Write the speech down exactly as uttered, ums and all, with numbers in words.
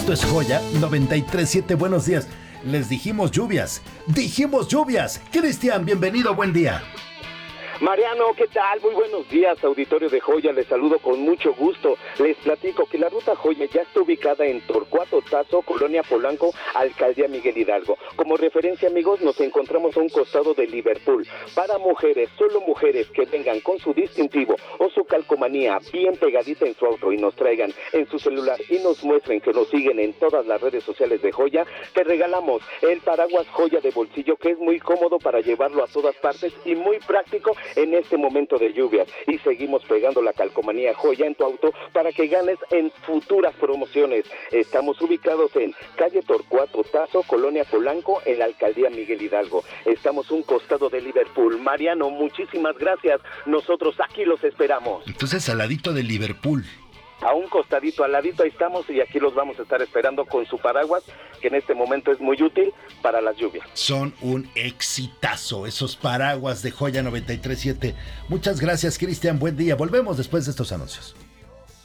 Esto es Joya noventa y tres punto siete. Buenos días. Les dijimos lluvias. Dijimos lluvias. Cristian, bienvenido, buen día. Mariano, ¿qué tal? Muy buenos días, auditorio de Joya, les saludo con mucho gusto. Les platico que la ruta Joya ya está ubicada en Torcuato Tazo, Colonia Polanco, Alcaldía Miguel Hidalgo. Como referencia, amigos, nos encontramos a un costado de Liverpool. Para mujeres, solo mujeres que vengan con su distintivo o su calcomanía bien pegadita en su auto y nos traigan en su celular y nos muestren que nos siguen en todas las redes sociales de Joya, te regalamos el paraguas Joya de bolsillo, que es muy cómodo para llevarlo a todas partes y muy práctico en este momento de lluvias. Y seguimos pegando la calcomanía Joya en tu auto para que ganes en futuras promociones. Estamos ubicados en calle Torcuato Tazo, Colonia Polanco, en la Alcaldía Miguel Hidalgo. Estamos un costado de Liverpool. Mariano, muchísimas gracias. Nosotros aquí los esperamos. Entonces, al ladito de Liverpool. A un costadito, al ladito, ahí estamos y aquí los vamos a estar esperando con su paraguas, que en este momento es muy útil para las lluvias. Son un exitazo esos paraguas de Joya noventa y tres punto siete. Muchas gracias, Cristian, buen día. Volvemos después de estos anuncios.